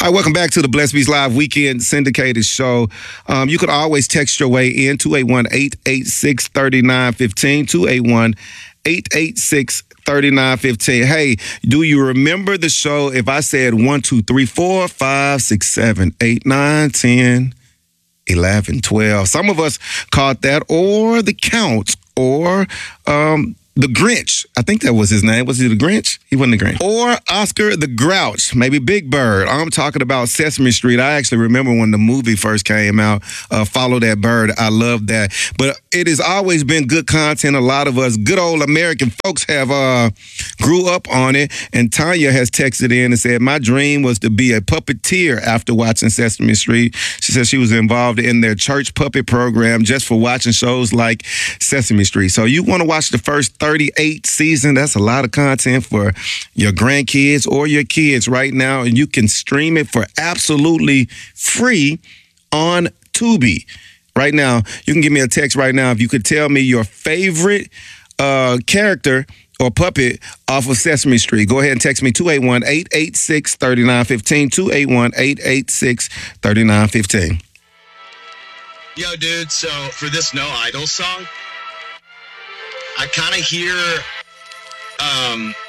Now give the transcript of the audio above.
All right, welcome back to the Blessed Beats Live Weekend Syndicated Show. You could always text your way in, 281-886-3915, 281-886-3915. Hey, do you remember the show if I said 1, 2, 3, 4, 5, 6, 7, 8, 9, 10, 11, 12? Some of us caught that, or The Count, or The Grinch. I think that was his name. Was he The Grinch? He wasn't The Grinch. Or Oscar the Grouch, maybe Big Bird. I'm talking about Sesame Street. I actually remember when the movie first came out, Follow That Bird. I love that. But it has always been good content. A lot of us good old American folks have grew up on it. And Tanya has texted in and said, my dream was to be a puppeteer after watching Sesame Street. She said she was involved in their church puppet program just for watching shows like Sesame Street. So you want to watch the first 38 season. That's a lot of content for your grandkids or your kids right now. And you can stream it for absolutely free on Tubi. Right now, you can give me a text right now if you could tell me your favorite character or puppet off of Sesame Street. Go ahead and text me 281-886-3915, 281-886-3915. Yo, dude, so for this No Idol song, I kind of hear